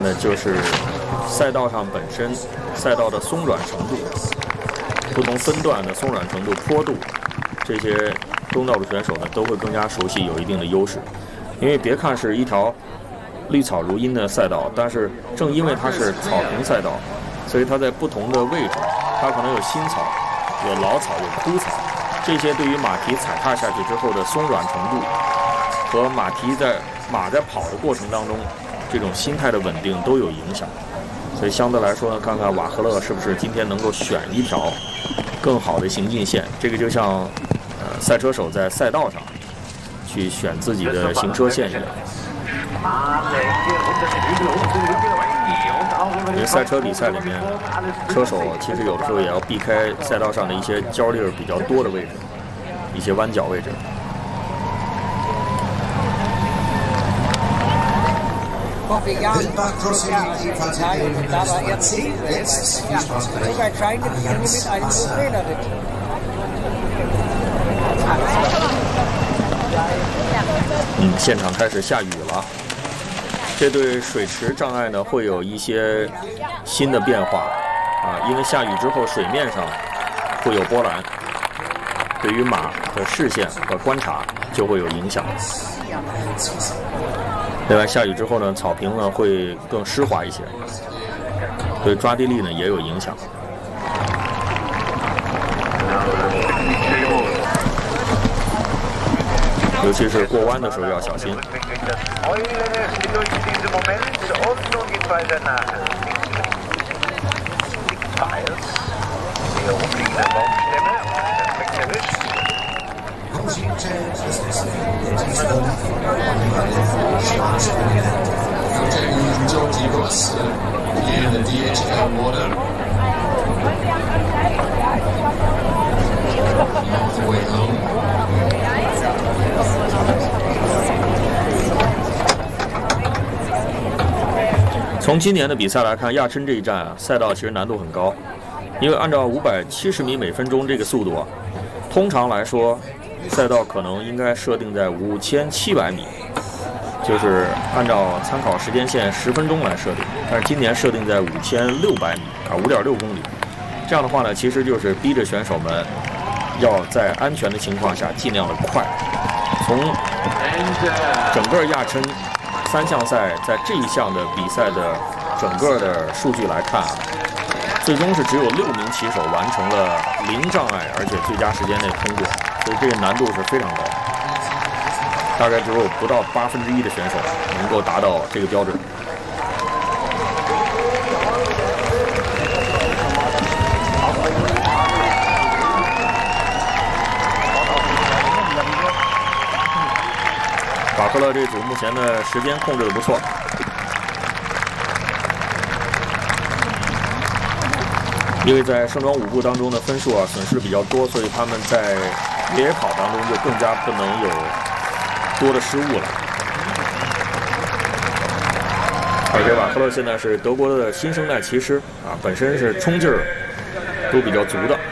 那就是赛道上本身赛道的松软程度，不同分段的松软程度、坡度，这些东道主选手呢都会更加熟悉，有一定的优势。因为别看是一条绿草如茵的赛道，但是正因为它是草坪赛道，所以它在不同的位置，它可能有新草、有老草、有枯草，这些对于马蹄踩踏下去之后的松软程度和马在跑的过程当中这种心态的稳定都有影响。所以相对来说呢，看看瓦赫勒是不是今天能够选一条更好的行进线。这个就像赛车手在赛道上去选自己的行车线一样。因为赛车比赛里面，车手其实有的时候也要避开赛道上的一些焦粒比较多的位置，一些弯角位置。 Vor 4 Jahren da war er Teamwelt, sogar kleine Dinge mit einem Trainerritt. 现场开始下雨了，这对水池障碍呢会有一些新的变化因为下雨之后水面上会有波澜，对于马的视线和观察就会有影响。另外，下雨之后呢，草坪呢会更湿滑一些，对抓地力呢也有影响。尤其是过弯的时候要小心。从今年的比赛来看，亚琛这一站赛道其实难度很高，因为按照570米每分钟这个速度通常来说赛道可能应该设定在5700米，就是按照参考时间线10分钟来设定，但是今年设定在5600米5.6公里。这样的话呢，其实就是逼着选手们要在安全的情况下尽量的快。从整个亚琛3项赛在这一项的比赛的整个的数据来看最终是只有6名骑手完成了0障碍而且最佳时间内通过，所以这个难度是非常高，大概只有不到1%的选手能够达到这个标准。瓦赫勒这组目前的时间控制的不错，因为在盛装舞步当中的分数损失比较多，所以他们在越野跑当中就更加不能有多的失误了。而且瓦赫勒现在是德国的新生代骑师本身是冲劲儿都比较足的。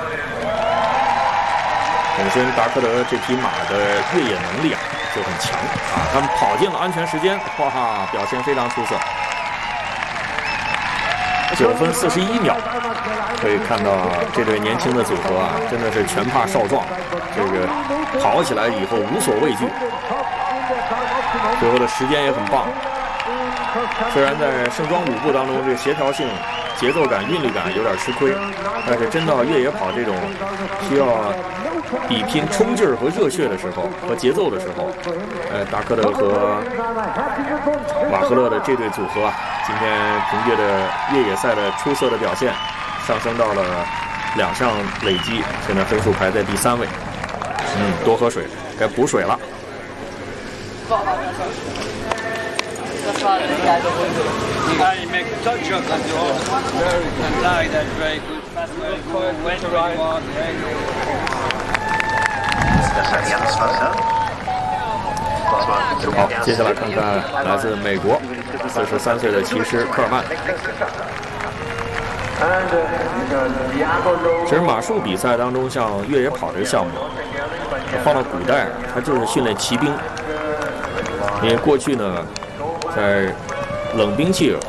本身达科德这匹马的越野能力就很强他们跑进了安全时间，表现非常出色。9分41秒，可以看到这对年轻的组合真的是全怕少壮，这个跑起来以后无所畏惧，最后的时间也很棒。虽然在盛装舞步当中这个协调性、节奏感、韵律感有点吃亏，但是真到越野跑这种需要比拼冲劲儿和热血的时候和节奏的时候，达科德和瓦赫勒的这对组合今天凭借着越野赛的出色的表现，上升到了2项累积，现在分数排在第3位。多喝水，该补水了。好，接下来看看来自美国43岁的骑师科尔曼。其实马术比赛当中，像越野跑这个项目，放到古代，它就是训练骑兵。因为过去呢，在冷兵器